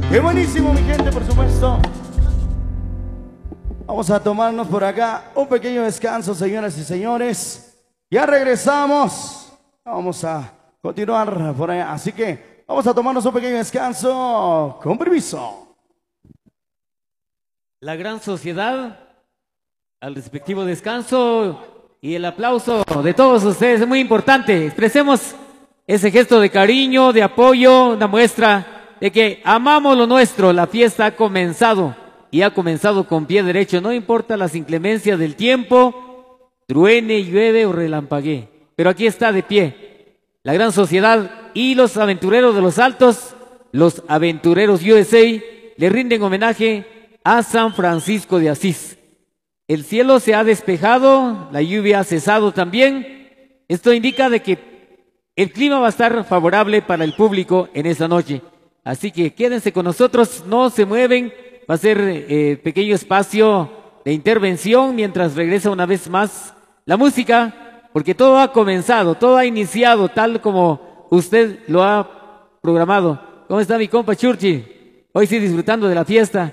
Qué buenísimo, mi gente, por supuesto. Vamos a tomarnos por acá un pequeño descanso, señoras y señores. Ya regresamos. Vamos a continuar por allá. Así que vamos a tomarnos un pequeño descanso. Con permiso. La gran sociedad, al respectivo descanso y el aplauso de todos ustedes es muy importante. Expresemos ese gesto de cariño, de apoyo, una muestra de que amamos lo nuestro. La fiesta ha comenzado y ha comenzado con pie derecho. No importa las inclemencias del tiempo, truene, llueve o relampaguee, pero aquí está de pie la gran sociedad y los aventureros de los Altos, los aventureros USA, le rinden homenaje a San Francisco de Asís. El cielo se ha despejado, la lluvia ha cesado también. Esto indica de que el clima va a estar favorable para el público en esta noche. Así que quédense con nosotros, no se mueven. Va a ser pequeño espacio de intervención mientras regresa una vez más la música, porque todo ha comenzado, todo ha iniciado tal como usted lo ha programado. ¿Cómo está mi compa Churchill? Hoy sí disfrutando de la fiesta.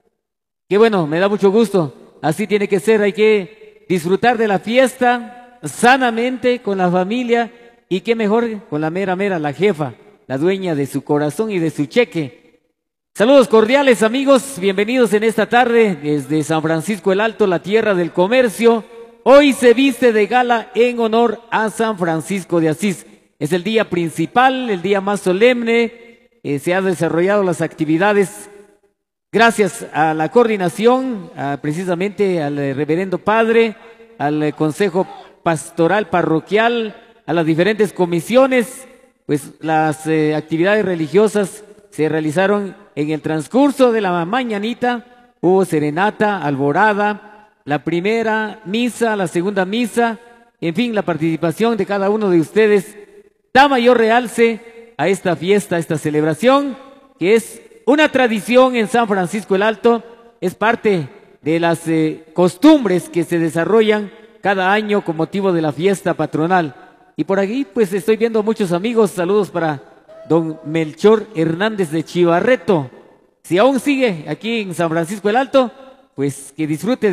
Qué bueno, me da mucho gusto. Así tiene que ser, hay que disfrutar de la fiesta sanamente con la familia y qué mejor con la mera, la jefa, la dueña de su corazón y de su cheque. Saludos cordiales amigos, bienvenidos en esta tarde desde San Francisco el Alto, la tierra del comercio. Hoy se viste de gala en honor a San Francisco de Asís. Es el día principal, el día más solemne, se han desarrollado las actividades gracias a la coordinación, precisamente al reverendo padre, al consejo pastoral parroquial, a las diferentes comisiones, pues las actividades religiosas se realizaron en el transcurso de la mañanita. Hubo serenata, alborada, la primera misa, la segunda misa, en fin, la participación de cada uno de ustedes da mayor realce a esta fiesta, a esta celebración, que es una tradición en San Francisco el Alto, es parte de las costumbres que se desarrollan cada año con motivo de la fiesta patronal. Y por aquí pues estoy viendo muchos amigos, saludos para don Melchor Hernández de Chivarreto. Si aún sigue aquí en San Francisco el Alto, pues que disfrute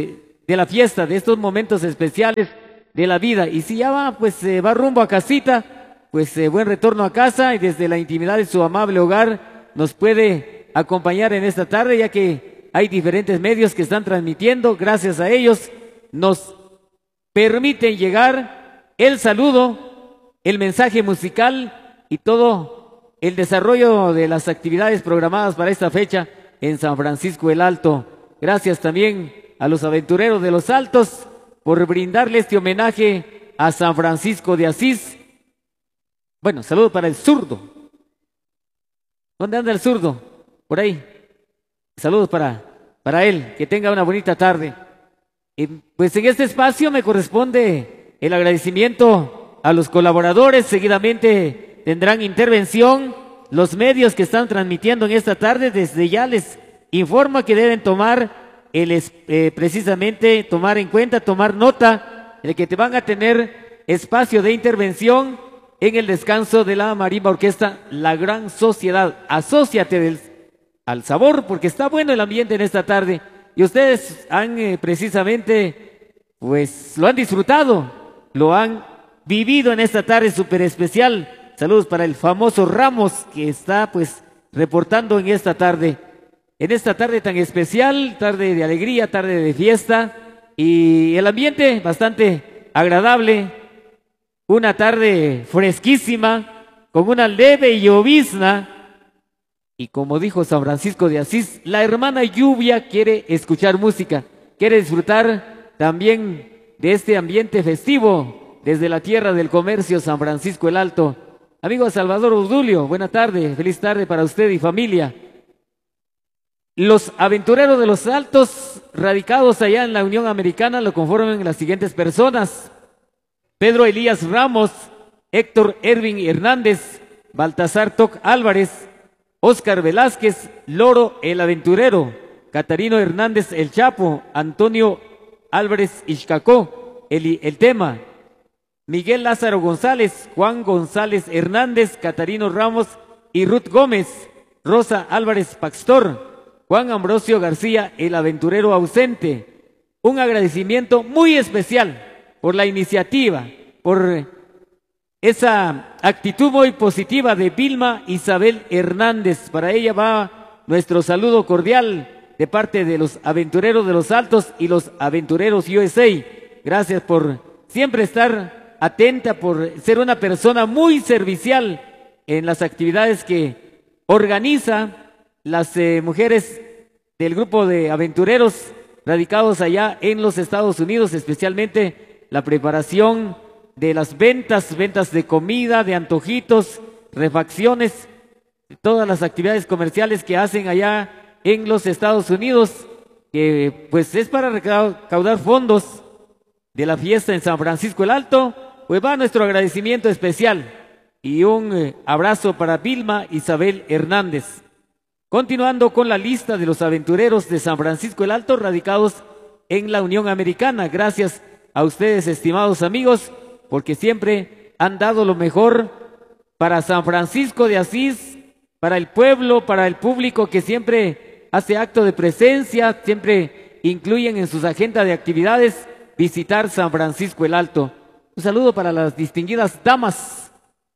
de la fiesta, de estos momentos especiales de la vida. Y si ya va, pues va rumbo a casita, pues buen retorno a casa y desde la intimidad de su amable hogar nos puede acompañar en esta tarde, ya que hay diferentes medios que están transmitiendo. Gracias a ellos nos permiten llegar el saludo, el mensaje musical y todo el desarrollo de las actividades programadas para esta fecha en San Francisco el Alto. Gracias también a los aventureros de los Altos por brindarle este homenaje a San Francisco de Asís. Bueno, saludo para el zurdo. ¿Dónde anda el zurdo? Por ahí. Saludos para él. Que tenga una bonita tarde. Y pues en este espacio me corresponde el agradecimiento a los colaboradores. Seguidamente tendrán intervención los medios que están transmitiendo en esta tarde. Desde ya les informa que deben tomar precisamente tomar en cuenta, tomar nota de que te van a tener espacio de intervención en el descanso de la Marimba Orquesta La Gran Sociedad. Asóciate al sabor porque está bueno el ambiente en esta tarde y ustedes han precisamente pues lo han disfrutado, lo han vivido en esta tarde súper especial. Saludos para el famoso Ramos que está pues reportando en esta tarde tan especial, tarde de alegría, tarde de fiesta y el ambiente bastante agradable. Una tarde fresquísima, con una leve llovizna. Y como dijo San Francisco de Asís, la hermana lluvia quiere escuchar música, quiere disfrutar también de este ambiente festivo desde la tierra del comercio San Francisco el Alto. Amigo Salvador Udulio, buena tarde, feliz tarde para usted y familia. Los aventureros de los Altos, radicados allá en la Unión Americana, lo conforman las siguientes personas: Pedro Elías Ramos, Héctor Ervin Hernández, Baltasar Toc Álvarez, Óscar Velázquez, Loro el Aventurero, Catarino Hernández el Chapo, Antonio Álvarez Ixcacó, el Tema, Miguel Lázaro González, Juan González Hernández, Catarino Ramos y Ruth Gómez, Rosa Álvarez Pastor, Juan Ambrosio García, el aventurero ausente. Un agradecimiento muy especial por la iniciativa, por esa actitud muy positiva de Vilma Isabel Hernández. Para ella va nuestro saludo cordial de parte de los Aventureros de los Altos y los Aventureros USA. Gracias por siempre estar atenta, por ser una persona muy servicial en las actividades que organiza las mujeres del grupo de aventureros radicados allá en los Estados Unidos, especialmente la preparación de las ventas de comida, de antojitos, refacciones, todas las actividades comerciales que hacen allá en los Estados Unidos, que pues es para recaudar fondos de la fiesta en San Francisco el Alto. Pues va nuestro agradecimiento especial y un abrazo para Vilma Isabel Hernández. Continuando con la lista de los aventureros de San Francisco el Alto radicados en la Unión Americana. Gracias a ustedes, estimados amigos, porque siempre han dado lo mejor para San Francisco de Asís, para el pueblo, para el público que siempre hace acto de presencia, siempre incluyen en sus agendas de actividades visitar San Francisco el Alto. Un saludo para las distinguidas damas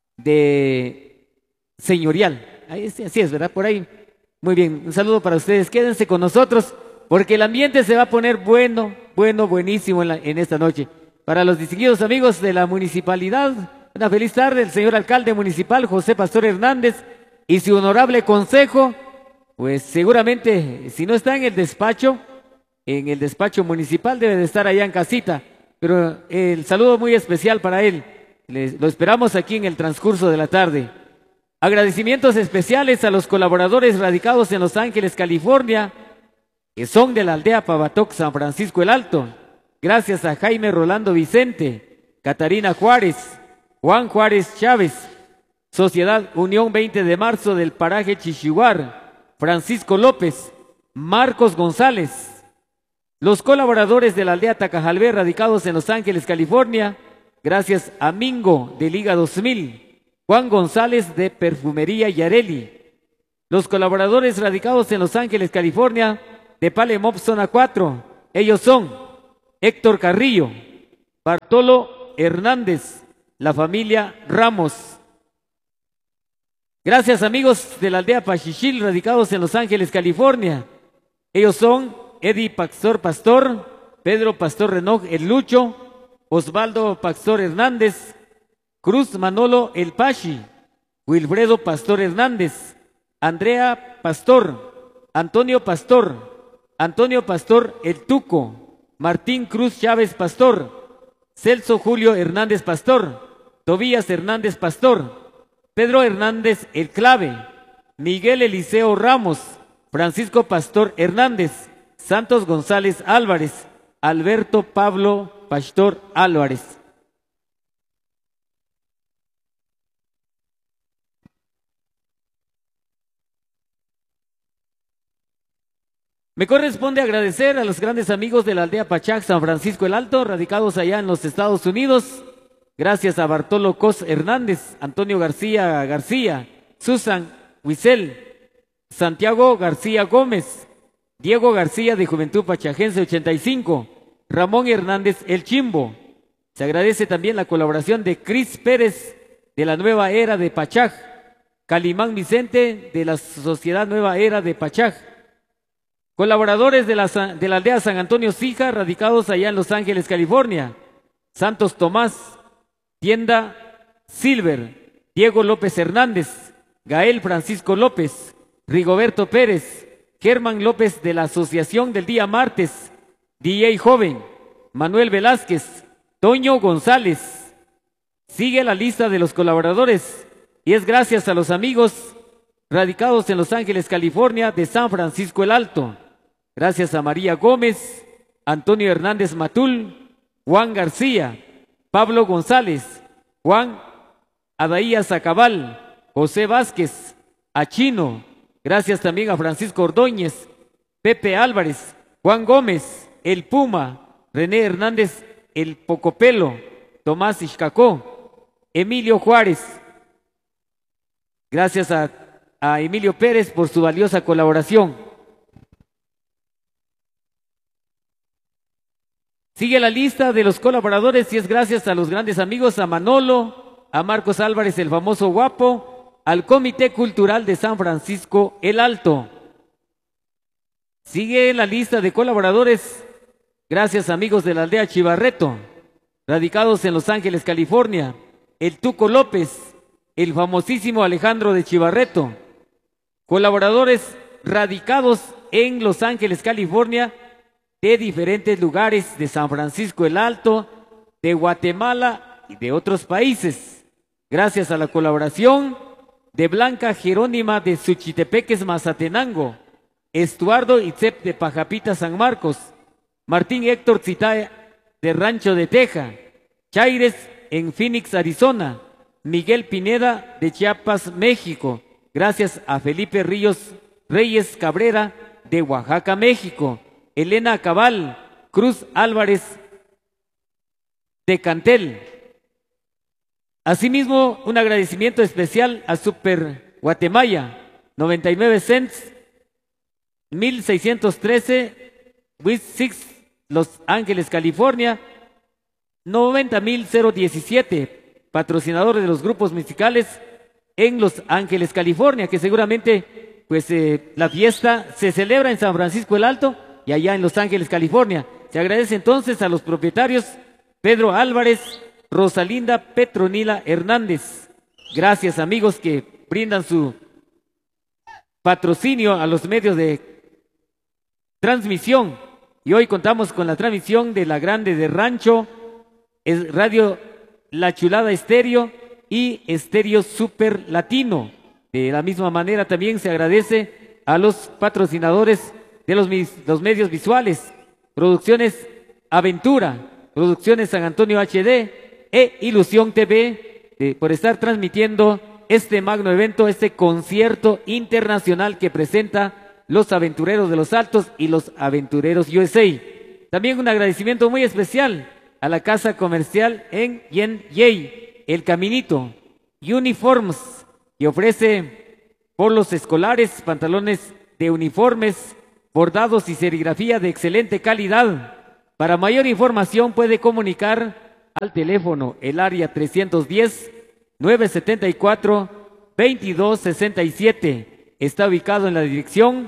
de señorial. Así es, ¿verdad? Por ahí. Muy bien, un saludo para ustedes. Quédense con nosotros porque el ambiente se va a poner buenísimo en esta noche. Para los distinguidos amigos de la municipalidad, una feliz tarde, el señor alcalde municipal José Pastor Hernández y su honorable consejo, pues seguramente si no está en el despacho municipal debe de estar allá en casita, pero el saludo muy especial para él, lo esperamos aquí en el transcurso de la tarde. Agradecimientos especiales a los colaboradores radicados en Los Ángeles, California, que son de la aldea Pavatoc, San Francisco el Alto. Gracias a Jaime Rolando Vicente, Catarina Juárez, Juan Juárez Chávez, Sociedad Unión 20 de Marzo del paraje Chichihuar, Francisco López, Marcos González. Los colaboradores de la aldea Tacajalvé radicados en Los Ángeles, California. Gracias a Mingo de Liga 2000, Juan González de Perfumería Yareli. Los colaboradores radicados en Los Ángeles, California, de Palemop Zona 4. Ellos son Héctor Carrillo, Bartolo Hernández, la familia Ramos. Gracias amigos de la aldea Pachichil, radicados en Los Ángeles, California. Ellos son Eddie Pastor Pastor, Pedro Pastor Renoj el Lucho, Osvaldo Pastor Hernández, Cruz Manolo el Pachi, Wilfredo Pastor Hernández, Andrea Pastor, Antonio Pastor el Tuco, Martín Cruz Chávez Pastor, Celso Julio Hernández Pastor, Tobías Hernández Pastor, Pedro Hernández el Clave, Miguel Eliseo Ramos, Francisco Pastor Hernández, Santos González Álvarez, Alberto Pablo Pastor Álvarez. Me corresponde agradecer a los grandes amigos de la aldea Pachac, San Francisco el Alto, radicados allá en los Estados Unidos. Gracias a Bartolo Cos Hernández, Antonio García, Susan Huisel, Santiago García Gómez, Diego García de Juventud Pachajense 85, Ramón Hernández El Chimbo. Se agradece también la colaboración de Cris Pérez de la Nueva Era de Pachac, Calimán Vicente de la Sociedad Nueva Era de Pachac. Colaboradores de la aldea San Antonio Sija, radicados allá en Los Ángeles, California. Santos Tomás, Tienda Silver, Diego López Hernández, Gael Francisco López, Rigoberto Pérez, Germán López de la Asociación del Día Martes, DJ Joven, Manuel Velázquez, Toño González. Sigue la lista de los colaboradores y es gracias a los amigos radicados en Los Ángeles, California, de San Francisco el Alto. Gracias a María Gómez, Antonio Hernández Matul, Juan García, Pablo González, Juan Adaías Acabal, José Vázquez, a Chino. Gracias también a Francisco Ordóñez, Pepe Álvarez, Juan Gómez, El Puma, René Hernández, El Pocopelo, Tomás Ixcacó, Emilio Juárez. Gracias a a Emilio Pérez por su valiosa colaboración. Sigue la lista de los colaboradores y es gracias a los grandes amigos, a Manolo, a Marcos Álvarez, el famoso guapo, al Comité Cultural de San Francisco el Alto. Sigue la lista de colaboradores, gracias amigos de la aldea Chivarreto, radicados en Los Ángeles, California, el Tuco López, el famosísimo Alejandro de Chivarreto, colaboradores radicados en Los Ángeles, California, de diferentes lugares de San Francisco el Alto, de Guatemala y de otros países, gracias a la colaboración de Blanca Jerónima de Suchitepeques, Mazatenango, Estuardo Itzep de Pajapita, San Marcos, Martín Héctor Citá de Rancho de Teja, Chaires en Phoenix, Arizona, Miguel Pineda de Chiapas, México, gracias a Felipe Reyes Cabrera de Oaxaca, México, Elena Cabal Cruz Álvarez de Cantel. Asimismo, un agradecimiento especial a Super Guatemala, 99 cents, 1613, West 6, Los Ángeles, California, 90,017, patrocinadores de los grupos musicales en Los Ángeles, California, que seguramente pues la fiesta se celebra en San Francisco el Alto y allá en Los Ángeles, California. Se agradece entonces a los propietarios Pedro Álvarez, Rosalinda Petronila Hernández. Gracias amigos que brindan su patrocinio a los medios de transmisión. Y hoy contamos con la transmisión de La Grande de Rancho, Radio La Chulada Estéreo y Estéreo Super Latino. De la misma manera también se agradece a los patrocinadores de los medios visuales, Producciones Aventura, Producciones San Antonio HD e Ilusión TV, por estar transmitiendo este magno evento, este concierto internacional que presenta los Aventureros de los Altos y los Aventureros USA. También un agradecimiento muy especial a la casa comercial en Yen Yei, El Caminito, Uniforms, que ofrece polos escolares, pantalones de uniformes, bordados y serigrafía de excelente calidad. Para mayor información puede comunicar al teléfono el área 310-974-2267. Está ubicado en la dirección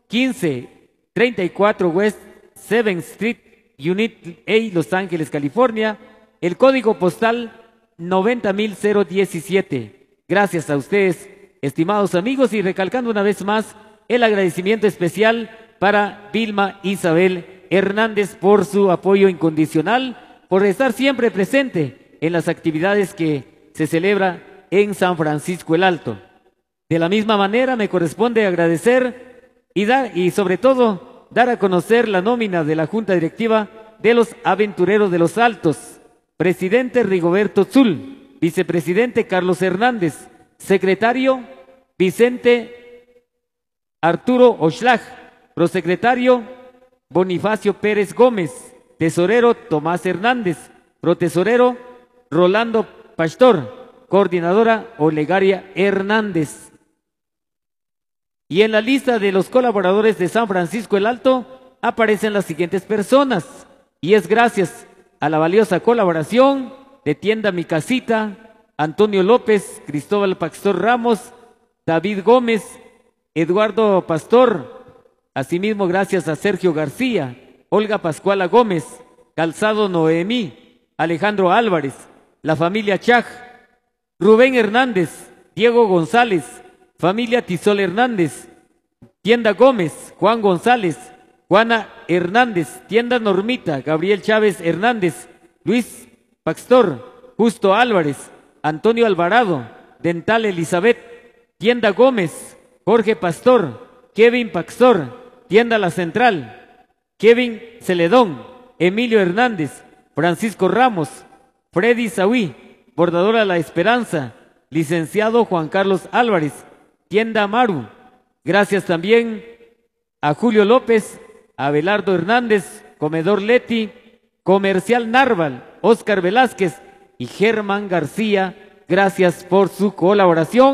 1534 West 7th Street, Unit A, Los Ángeles, California. El código postal 90,017. Gracias a ustedes, estimados amigos, y recalcando una vez más el agradecimiento especial para Vilma Isabel Hernández por su apoyo incondicional, por estar siempre presente en las actividades que se celebra en San Francisco el Alto. De la misma manera me corresponde agradecer y sobre todo dar a conocer la nómina de la Junta Directiva de los Aventureros de los Altos. Presidente Rigoberto Zul, vicepresidente Carlos Hernández, secretario Vicente Arturo Oshlag, prosecretario Bonifacio Pérez Gómez, tesorero Tomás Hernández, protesorero Rolando Pastor, coordinadora Olegaria Hernández. Y en la lista de los colaboradores de San Francisco el Alto aparecen las siguientes personas, y es gracias a la valiosa colaboración de Tienda Mi Casita, Antonio López, Cristóbal Pastor Ramos, David Gómez, Eduardo Pastor. Asimismo, gracias a Sergio García, Olga Pascuala Gómez, Calzado Noemí, Alejandro Álvarez, la familia Chaj, Rubén Hernández, Diego González, familia Tizol Hernández, Tienda Gómez, Juan González, Juana Hernández, Tienda Normita, Gabriel Chávez Hernández, Luis Pastor, Justo Álvarez, Antonio Alvarado, Dental Elizabeth, Tienda Gómez, Jorge Pastor, Kevin Pastor, Tienda La Central, Kevin Celedón, Emilio Hernández, Francisco Ramos, Freddy Saúl, Bordadora La Esperanza, licenciado Juan Carlos Álvarez, Tienda Maru. Gracias también a Julio López, Abelardo Hernández, Comedor Leti, Comercial Narval, Óscar Velázquez y Germán García. Gracias por su colaboración,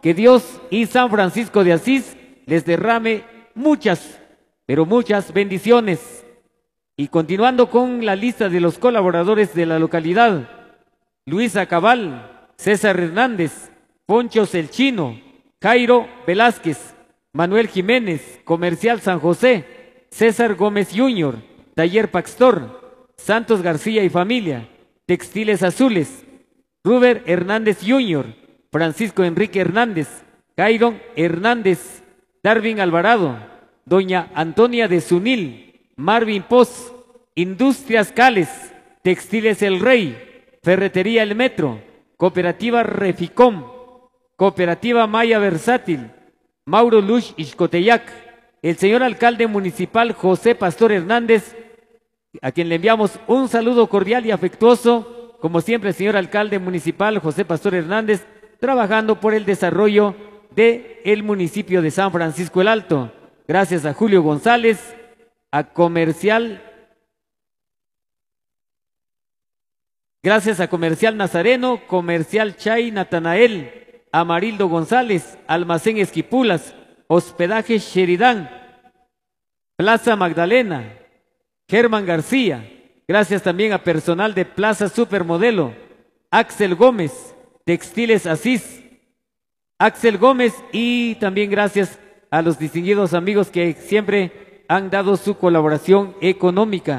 que Dios y San Francisco de Asís les derrame muchas, pero muchas bendiciones. Y continuando con la lista de los colaboradores de la localidad: Luisa Cabal, César Hernández, Ponchos el Chino, Jairo Velázquez, Manuel Jiménez, Comercial San José, César Gómez Jr., Taller Pastor, Santos García y familia, Textiles Azules, Ruber Hernández Jr., Francisco Enrique Hernández, Cairon Hernández, Darwin Alvarado, Doña Antonia de Sunil, Marvin Poz, Industrias Cales, Textiles El Rey, Ferretería El Metro, Cooperativa Reficom, Cooperativa Maya Versátil, Mauro Lush Ixcoteyac, el señor alcalde municipal José Pastor Hernández, a quien le enviamos un saludo cordial y afectuoso, como siempre el señor alcalde municipal José Pastor Hernández, trabajando por el desarrollo del municipio de San Francisco el Alto. Gracias a Julio González, gracias a Comercial Nazareno, Comercial Chay Natanael, Amarildo González, Almacén Esquipulas, Hospedaje Sheridan, Plaza Magdalena, Germán García. Gracias también a personal de Plaza Supermodelo, Axel Gómez, Textiles Asís, Axel Gómez, y también gracias a los distinguidos amigos que siempre han dado su colaboración económica.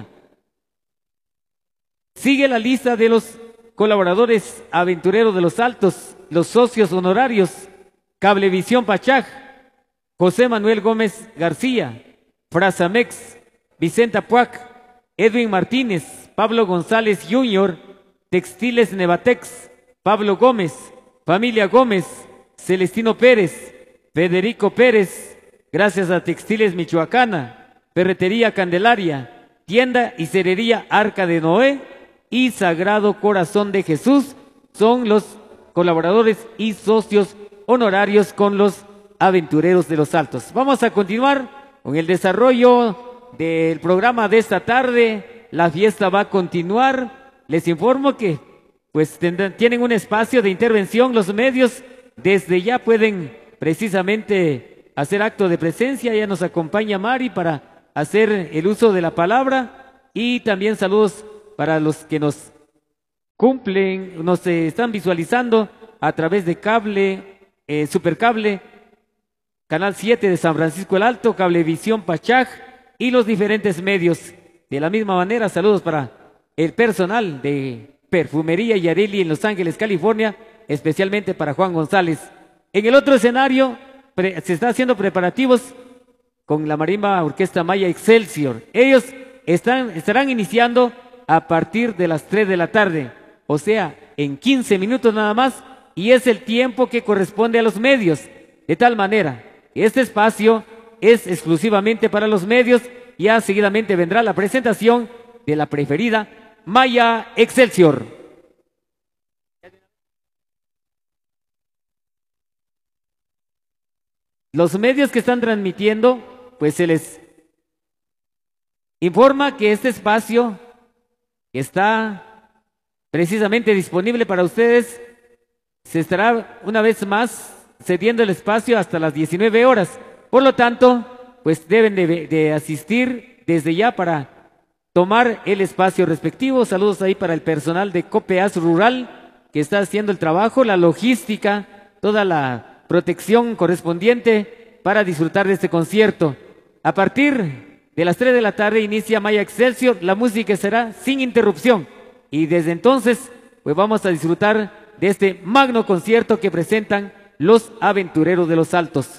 Sigue la lista de los colaboradores aventureros de los Altos, los socios honorarios: Cablevisión Pachaj, José Manuel Gómez García, Frasamex, Vicenta Puac, Edwin Martínez, Pablo González Jr., Textiles Nevatex, Pablo Gómez, Familia Gómez, Celestino Pérez, Federico Pérez. Gracias a Textiles Michoacana, Ferretería Candelaria, Tienda y Cerería Arca de Noé y Sagrado Corazón de Jesús son los colaboradores y socios honorarios con los aventureros de los Altos. Vamos a continuar con el desarrollo del programa de esta tarde. La fiesta va a continuar. Les informo que pues tienen un espacio de intervención los medios. Desde ya pueden precisamente hacer acto de presencia. Ya nos acompaña Mari para hacer el uso de la palabra, y también saludos para los que nos cumplen, nos están visualizando a través de cable, Supercable, Canal 7 de San Francisco el Alto, Cablevisión Pachaj y los diferentes medios. De la misma manera, saludos para el personal de Perfumería Yareli en Los Ángeles, California, especialmente para Juan González. En el otro escenario se está haciendo preparativos con la Marimba Orquesta Maya Excelsior. Ellos estarán iniciando a partir de las 3 de la tarde, o sea, en 15 minutos nada más, y es el tiempo que corresponde a los medios. De tal manera, este espacio es exclusivamente para los medios. Ya seguidamente vendrá la presentación de la preferida Maya Excelsior. Los medios que están transmitiendo, pues se les informa que este espacio está precisamente disponible para ustedes. Se estará una vez más cediendo el espacio hasta las 19 horas. Por lo tanto, pues deben de asistir desde ya para tomar el espacio respectivo. Saludos ahí para el personal de Copeas Rural que está haciendo el trabajo, la logística, toda la protección correspondiente para disfrutar de este concierto. A partir de las 3 de la tarde inicia Maya Excelsior. La música será sin interrupción, y desde entonces pues vamos a disfrutar de este magno concierto que presentan los aventureros de los Altos.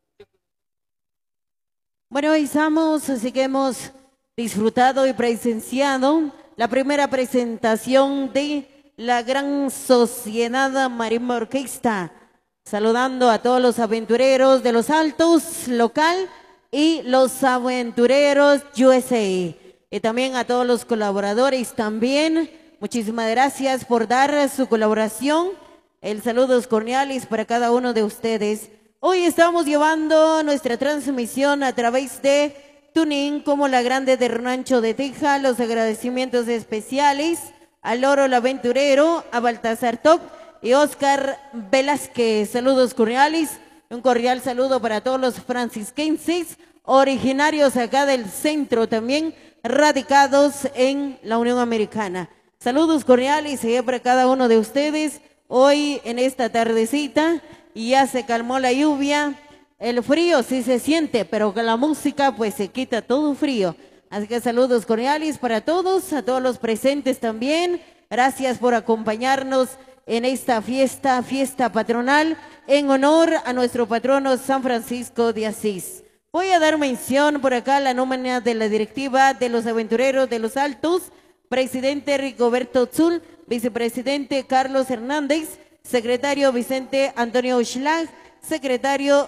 Bueno, ahí estamos, así que hemos disfrutado y presenciado la primera presentación de la Gran Sociedad Marimba Orquesta, saludando a todos los aventureros de los Altos local y los aventureros USA, y también a todos los colaboradores también. Muchísimas gracias por dar su colaboración. El saludos cordiales para cada uno de ustedes. Hoy estamos llevando nuestra transmisión a través de TuneIn como La Grande de Rancho de Texas. Los agradecimientos especiales al Oro el Aventurero, a Baltasar Top y Oscar Velázquez. Saludos cordiales, un cordial saludo para todos los francisquenses, originarios acá del centro también, radicados en la Unión Americana. Saludos cordiales para cada uno de ustedes. Hoy en esta tardecita ya se calmó la lluvia, el frío sí se siente, pero con la música pues se quita todo frío. Así que saludos cordiales para todos, a todos los presentes también. Gracias por acompañarnos en esta fiesta patronal en honor a nuestro patrono San Francisco de Asís. Voy a dar mención por acá a la nómina de la directiva de los Aventureros de los Altos: presidente Rigoberto Zul, vicepresidente Carlos Hernández, secretario Vicente Antonio Schlag, secretario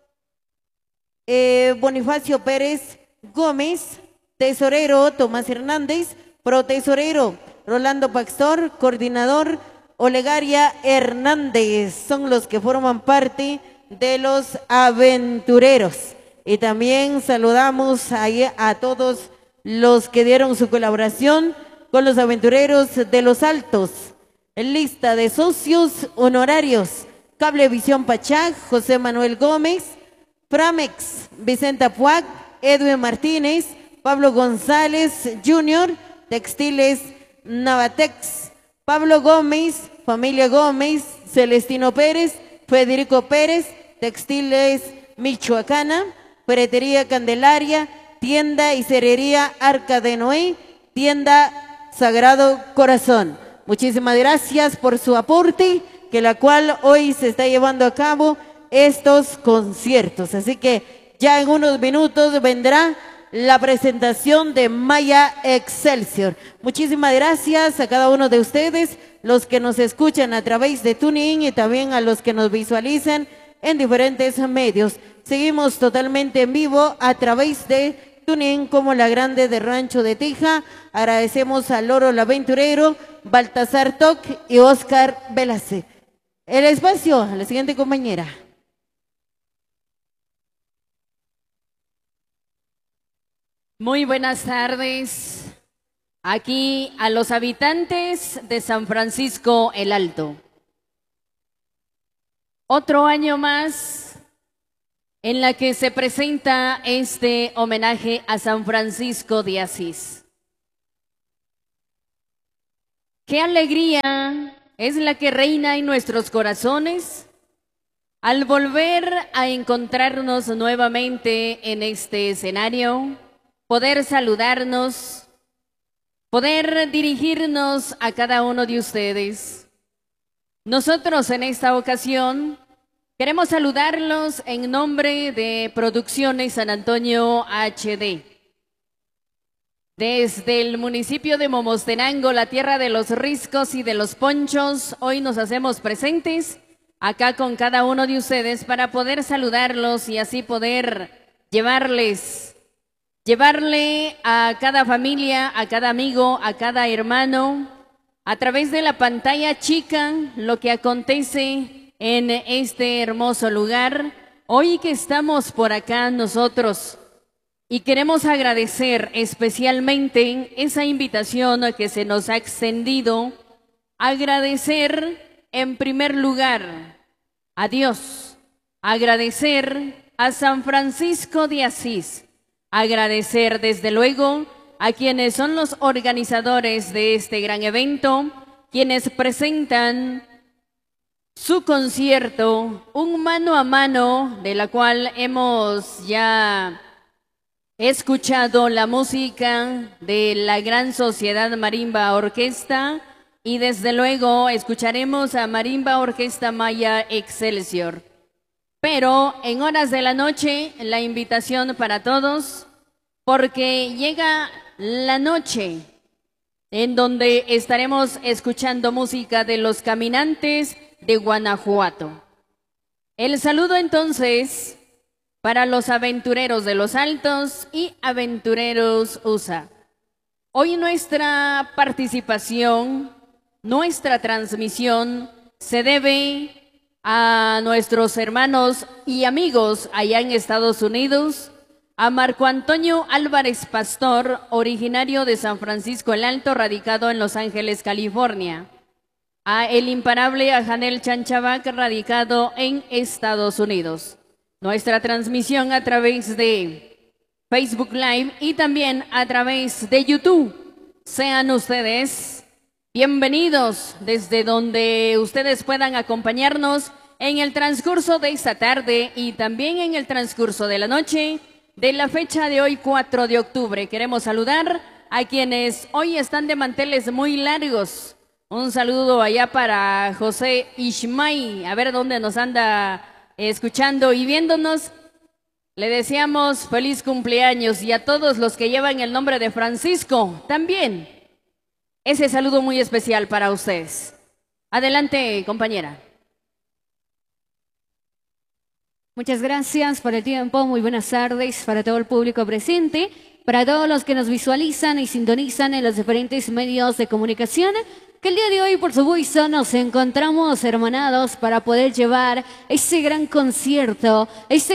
Bonifacio Pérez Gómez, tesorero Tomás Hernández, protesorero Rolando Pastor, coordinador Olegaria Hernández. Son los que forman parte de los aventureros. Y también saludamos ahí a todos los que dieron su colaboración con los Aventureros de los Altos. En lista de socios honorarios: Cablevisión Pachá, José Manuel Gómez; Framex, Vicenta Puac, Edwin Martínez, Pablo González Jr., Textiles Navatex, Pablo Gómez, Familia Gómez, Celestino Pérez, Federico Pérez, Textiles Michoacana, Ferretería Candelaria, Tienda y Cerería Arca de Noé, Tienda Sagrado Corazón. Muchísimas gracias por su aporte, que la cual hoy se está llevando a cabo estos conciertos. Así que ya en unos minutos vendrá la presentación de Maya Excelsior. Muchísimas gracias a cada uno de ustedes, los que nos escuchan a través de TuneIn y también a los que nos visualizan en diferentes medios. Seguimos totalmente en vivo a través de TuneIn como La Grande de Rancho de Tija. Agradecemos a Loro el Aventurero, Baltasar Toc y Oscar Velázquez. El espacio a la siguiente compañera. Muy buenas tardes aquí a los habitantes de San Francisco el Alto. Otro año más en la que se presenta este homenaje a San Francisco de Asís. Qué alegría es la que reina en nuestros corazones al volver a encontrarnos nuevamente en este escenario, poder saludarnos, poder dirigirnos a cada uno de ustedes. Nosotros en esta ocasión queremos saludarlos en nombre de Producciones San Antonio HD. Desde el municipio de Momostenango, la tierra de los riscos y de los ponchos, hoy nos hacemos presentes acá con cada uno de ustedes para poder saludarlos y así poder llevarle a cada familia, a cada amigo, a cada hermano, a través de la pantalla chica, lo que acontece en este hermoso lugar. Hoy que estamos por acá nosotros y queremos agradecer especialmente esa invitación que se nos ha extendido, agradecer en primer lugar a Dios, agradecer a San Francisco de Asís, agradecer desde luego a quienes son los organizadores de este gran evento, quienes presentan su concierto, un mano a mano, de la cual hemos ya escuchado la música de la Gran Sociedad Marimba Orquesta y desde luego escucharemos a Marimba Orquesta Maya Excelsior. Pero en horas de la noche, la invitación para todos, porque llega la noche en donde estaremos escuchando música de Los Caminantes de Guanajuato. El saludo entonces para los Aventureros de los Altos y Aventureros USA. Hoy nuestra participación, nuestra transmisión se debe a nuestros hermanos y amigos allá en Estados Unidos, a Marco Antonio Álvarez Pastor, originario de San Francisco el Alto, radicado en Los Ángeles, California. a el imparable Ajanel Chanchabac, radicado en Estados Unidos. Nuestra transmisión a través de Facebook Live y también a través de YouTube. Sean ustedes bienvenidos desde donde ustedes puedan acompañarnos en el transcurso de esta tarde y también en el transcurso de la noche de la fecha de hoy, 4 de octubre. Queremos saludar a quienes hoy están de manteles muy largos. Un saludo allá para José Ishmay, a ver dónde nos anda escuchando y viéndonos. Le deseamos feliz cumpleaños y a todos los que llevan el nombre de Francisco, también ese saludo muy especial para ustedes. Adelante, compañera. Muchas gracias por el tiempo, muy buenas tardes para todo el público presente, para todos los que nos visualizan y sintonizan en los diferentes medios de comunicación, que el día de hoy, por supuesto, nos encontramos hermanados para poder llevar este gran concierto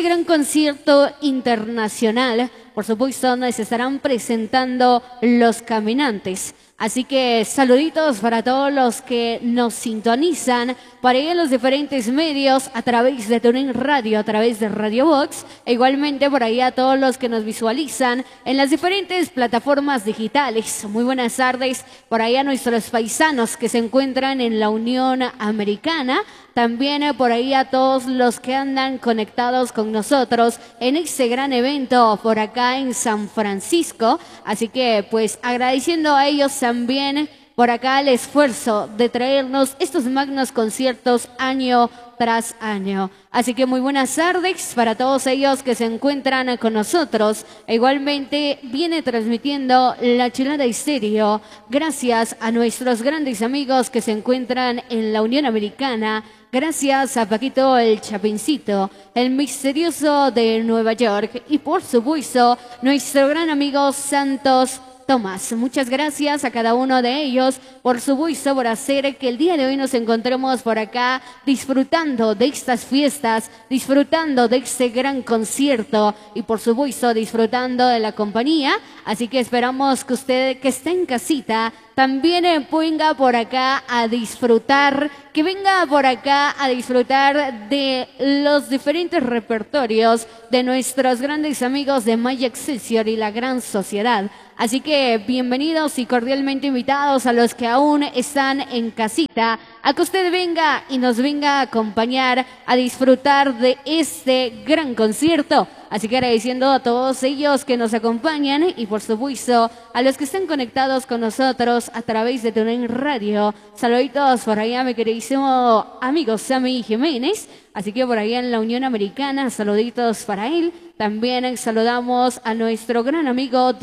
internacional. Por supuesto, donde se estarán presentando los caminantes. Así que saluditos para todos los que nos sintonizan para ir en los diferentes medios a través de TuneIn Radio, a través de Radio Box, e igualmente por ahí a todos los que nos visualizan en las diferentes plataformas digitales. Muy buenas tardes por ahí a nuestros paisanos que se encuentran en la Unión Americana, también por ahí a todos los que andan conectados con nosotros en este gran evento por acá en San Francisco. Así que pues agradeciendo a ellos también por acá el esfuerzo de traernos estos magnos conciertos año tras año. Así que muy buenas tardes para todos ellos que se encuentran con nosotros. E igualmente viene transmitiendo La Chilada Estéreo gracias a nuestros grandes amigos que se encuentran en la Unión Americana. Gracias a Paquito el Chapincito, el misterioso de Nueva York y por supuesto nuestro gran amigo Santos Tomás. Muchas gracias a cada uno de ellos, por supuesto, por hacer que el día de hoy nos encontremos por acá disfrutando de estas fiestas, disfrutando de este gran concierto y por supuesto disfrutando de la compañía. Así que esperamos que usted que está en casita también venga por acá a disfrutar, que venga por acá a disfrutar de los diferentes repertorios de nuestros grandes amigos de Maya Excelsior y la Gran Sociedad. Así que bienvenidos y cordialmente invitados a los que aún están en casita, a que usted venga y nos venga a acompañar a disfrutar de este gran concierto. Así que agradeciendo a todos ellos que nos acompañan y por supuesto a los que están conectados con nosotros a través de TuneIn Radio. Saluditos por allá, mi queridísimo amigo Sammy Jiménez. Así que por allá en la Unión Americana, saluditos para él. También saludamos a nuestro gran amigo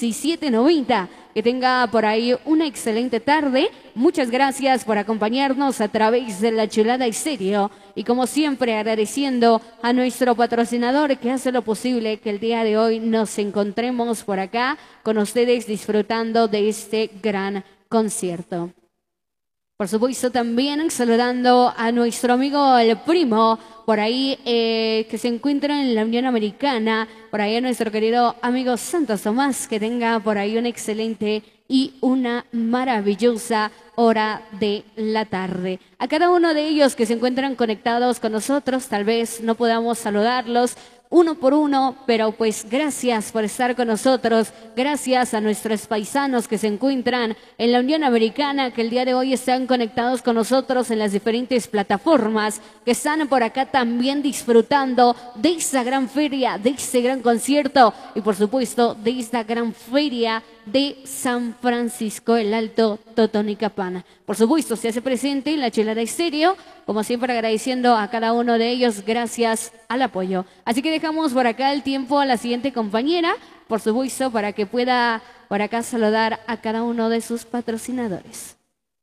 1790. Que tenga por ahí una excelente tarde. Muchas gracias por acompañarnos a través de La Chilada Estéreo. Y como siempre agradeciendo a nuestro patrocinador que hace lo posible que el día de hoy nos encontremos por acá con ustedes disfrutando de este gran concierto. Por supuesto también saludando a nuestro amigo el primo por ahí que se encuentra en la Unión Americana, por ahí a nuestro querido amigo Santos Tomás, que tenga por ahí una excelente y una maravillosa hora de la tarde. A cada uno de ellos que se encuentran conectados con nosotros, tal vez no podamos saludarlos uno por uno, pero pues gracias por estar con nosotros, gracias a nuestros paisanos que se encuentran en la Unión Americana, que el día de hoy están conectados con nosotros en las diferentes plataformas, que están por acá también disfrutando de esta gran feria, de este gran concierto y por supuesto de esta gran feria de San Francisco el Alto Totonicapán. Por supuesto se hace presente en La Chilada Estéreo, como siempre agradeciendo a cada uno de ellos gracias al apoyo. Así que dejamos por acá el tiempo a la siguiente compañera, por supuesto para que pueda por acá saludar a cada uno de sus patrocinadores.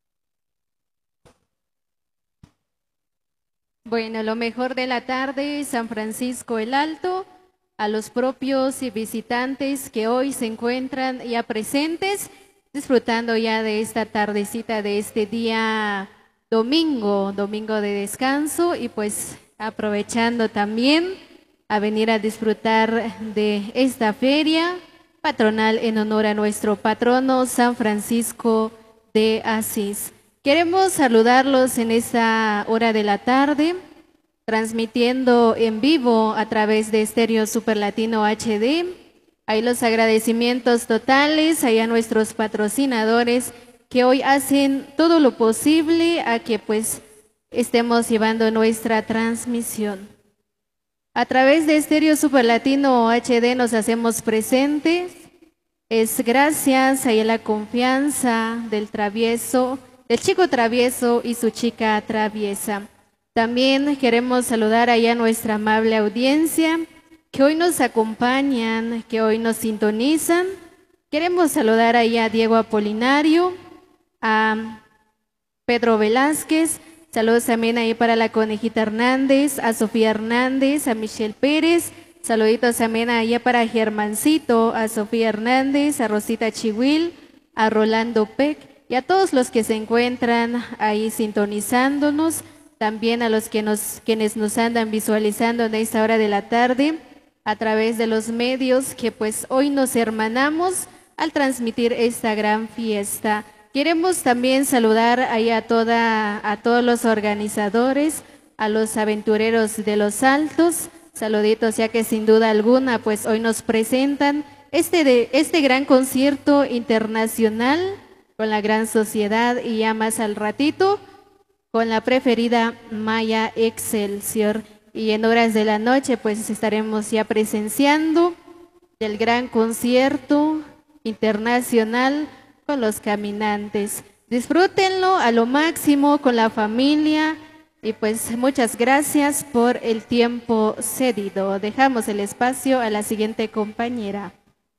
Bueno, lo mejor de la tarde, San Francisco el Alto, a los propios y visitantes que hoy se encuentran ya presentes, disfrutando ya de esta tardecita, de este día domingo de descanso y pues aprovechando también a venir a disfrutar de esta feria patronal en honor a nuestro patrono San Francisco de Asís. Queremos saludarlos en esta hora de la tarde, transmitiendo en vivo a través de Estéreo Super Latino HD. Ahí los agradecimientos totales, ahí a nuestros patrocinadores que hoy hacen todo lo posible a que pues estemos llevando nuestra transmisión. A través de Estéreo Super Latino HD nos hacemos presentes. Es gracias a la confianza del travieso, del chico travieso y su chica traviesa. También queremos saludar allá a nuestra amable audiencia que hoy nos acompañan, que hoy nos sintonizan. Queremos saludar allá a Diego Apolinario, a Pedro Velázquez. Saludos también ahí para la Conejita Hernández, a Sofía Hernández, a Michelle Pérez. Saluditos también allá para Germancito, a Sofía Hernández, a Rosita Chihuil, a Rolando Peck y a todos los que se encuentran ahí sintonizándonos. También a los quienes nos andan visualizando en esta hora de la tarde a través de los medios que pues hoy nos hermanamos al transmitir esta gran fiesta. Queremos también saludar ahí a todos los organizadores, a los aventureros de los Altos. Saluditos, ya que sin duda alguna pues hoy nos presentan este gran concierto internacional con la gran sociedad y ya más al ratito con la preferida Maya Excelsior. Y en horas de la noche pues estaremos ya presenciando el gran concierto internacional con los caminantes. Disfrútenlo a lo máximo con la familia y pues muchas gracias por el tiempo cedido. Dejamos el espacio a la siguiente compañera.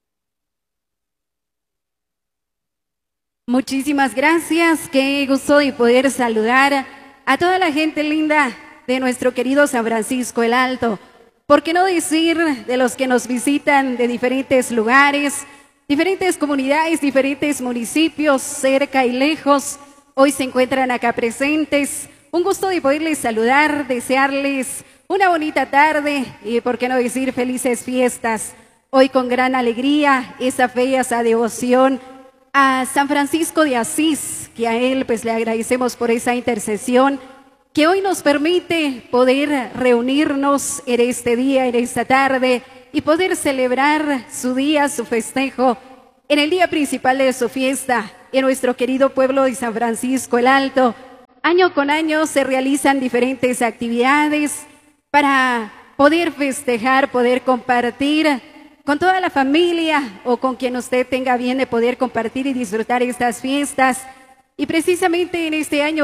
Muchísimas gracias, qué gusto de poder saludar a toda la gente linda de nuestro querido San Francisco el Alto. ¿Por qué no decir de los que nos visitan de diferentes lugares, diferentes comunidades, diferentes municipios, cerca y lejos? Hoy se encuentran acá presentes. Un gusto de poderles saludar, desearles una bonita tarde y por qué no decir felices fiestas. Hoy con gran alegría, esa fe, esa devoción a San Francisco de Asís, que a él pues le agradecemos por esa intercesión que hoy nos permite poder reunirnos en este día, en esta tarde y poder celebrar su día, su festejo en el día principal de su fiesta en nuestro querido pueblo de San Francisco el Alto. Año con año se realizan diferentes actividades para poder festejar, poder compartir con toda la familia o con quien usted tenga bien de poder compartir y disfrutar estas fiestas. Y precisamente en este año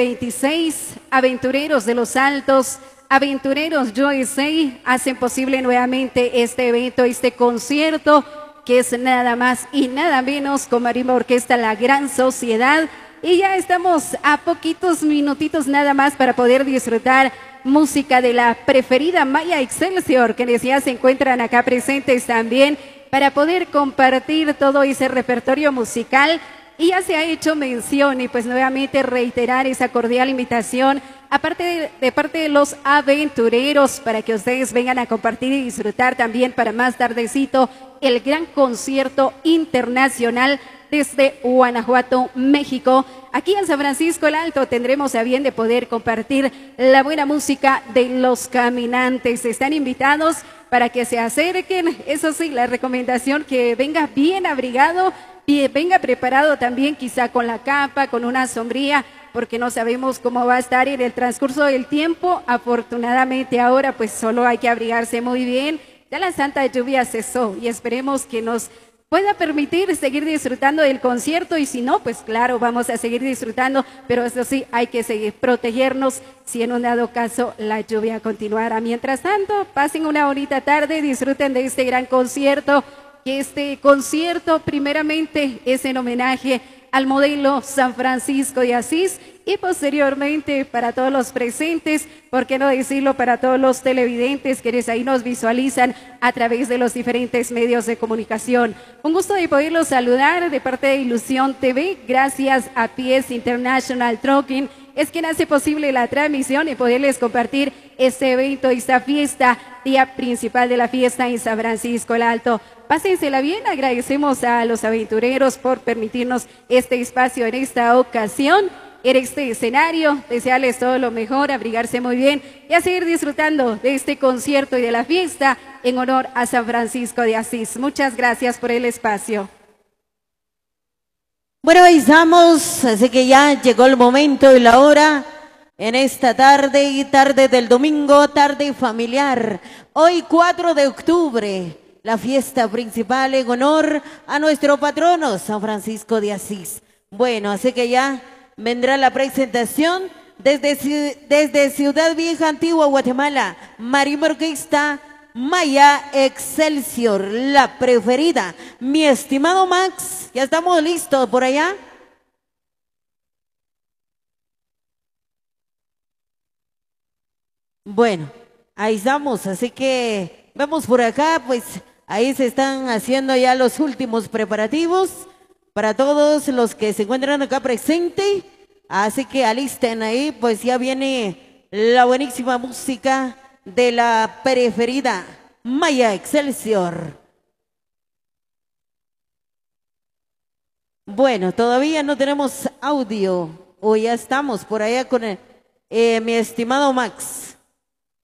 2026, Aventureros de los Altos, Aventureros USA hacen posible nuevamente este evento, este concierto, que es nada más y nada menos con Marimba Orquesta La Gran Sociedad. Y ya estamos a poquitos minutitos nada más para poder disfrutar música de la preferida Maya Excelsior, quienes ya se encuentran acá presentes también para poder compartir todo ese repertorio musical. Y ya se ha hecho mención y pues nuevamente reiterar esa cordial invitación aparte de parte de los aventureros para que ustedes vengan a compartir y disfrutar también para más tardecito el gran concierto internacional desde Guanajuato, México. Aquí en San Francisco el Alto tendremos a bien de poder compartir la buena música de los caminantes. Están invitados para que se acerquen. Eso sí, la recomendación que venga bien abrigado y venga preparado también quizá con la capa, con una sombría, porque no sabemos cómo va a estar en el transcurso del tiempo. Afortunadamente ahora pues solo hay que abrigarse muy bien. Ya la santa lluvia cesó y esperemos que nos pueda permitir seguir disfrutando del concierto y si no, pues claro, vamos a seguir disfrutando, pero eso sí, hay que seguir protegernos si en un dado caso la lluvia continuara. Mientras tanto, pasen una bonita tarde, disfruten de este gran concierto, que este concierto primeramente es en homenaje al modelo San Francisco de Asís y posteriormente para todos los presentes, por qué no decirlo, para todos los televidentes quienes ahí nos visualizan a través de los diferentes medios de comunicación. Un gusto de poderlos saludar de parte de Ilusión TV, gracias a PS International Trucking, es quien hace posible la transmisión y poderles compartir este evento, esta fiesta, día principal de la fiesta en San Francisco el Alto. Pásensela bien, agradecemos a los aventureros por permitirnos este espacio en esta ocasión en este escenario. Desearles todo lo mejor, abrigarse muy bien y a seguir disfrutando de este concierto y de la fiesta en honor a San Francisco de Asís. Muchas gracias por el espacio. Bueno, ahí estamos, así que ya llegó el momento y la hora en esta tarde y tarde del domingo, tarde familiar. Hoy 4 de octubre, la fiesta principal en honor a nuestro patrono San Francisco de Asís. Bueno, así que ya vendrá la presentación desde Ciudad Vieja, Antigua, Guatemala. Marimba Orquesta Maya Excelsior, la preferida. Mi estimado Max, ¿ya estamos listos por allá? Bueno, ahí estamos, así que vemos por acá, pues ahí se están haciendo ya los últimos preparativos para todos los que se encuentran acá presentes. Así que alisten ahí, pues ya viene la buenísima música de la preferida Maya Excelsior. Bueno, todavía no tenemos audio, o ya estamos por allá con mi estimado Max.